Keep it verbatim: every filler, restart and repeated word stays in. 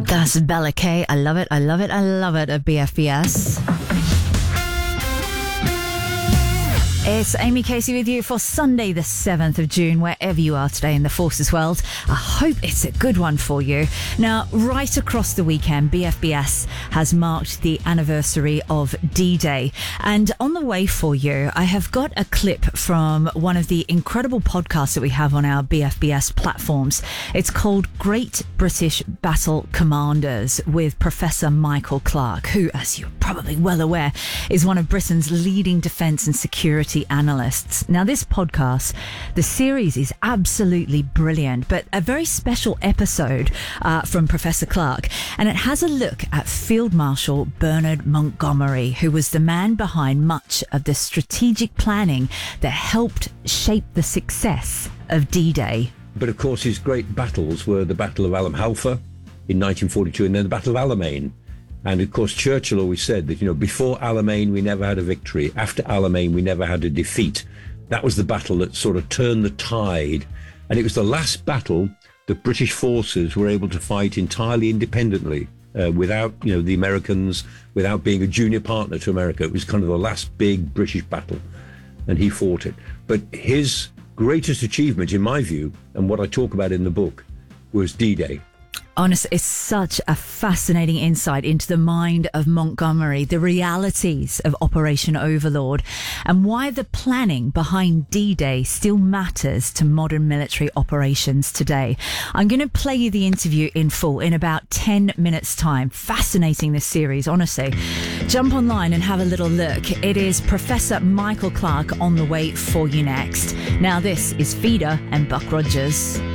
That's Bella K. I love it, I love it, I love it at B F B S. It's Amy Casey with you for Sunday the seventh of June, wherever you are today in the Forces world. I hope it's a good one for you. Now, right across the weekend, B F B S has marked the anniversary of D-Day. And on the way for you, I have got a clip from one of the incredible podcasts that we have on our B F B S platforms. It's called Great British Battle Commanders with Professor Michael Clarke, who, as you're probably well aware, is one of Britain's leading defence and security analysts. Now, this podcast, the series is absolutely brilliant, but a very special episode uh, from Professor Clarke, and it has a look at Field Marshal Bernard Montgomery, who was the man behind much of the strategic planning that helped shape the success of D-Day. But of course, his great battles were the Battle of Alam Halfa in nineteen forty-two and then the Battle of Alamein. And of course, Churchill always said that, you know, before Alamein, we never had a victory. After Alamein, we never had a defeat. That was the battle that sort of turned the tide. And it was the last battle that British forces were able to fight entirely independently, uh, without, you know, the Americans, without being a junior partner to America. It was kind of the last big British battle, and he fought it. But his greatest achievement, in my view, and what I talk about in the book, was D-Day. Honestly, it's such a fascinating insight into the mind of Montgomery, the realities of Operation Overlord, and why the planning behind D-Day still matters to modern military operations today. I'm going to play you the interview in full in about ten minutes' time. Fascinating, this series, honestly. Jump online and have a little look. It is Professor Michael Clarke on the way for you next. Now, this is Feeder and Buck Rogers.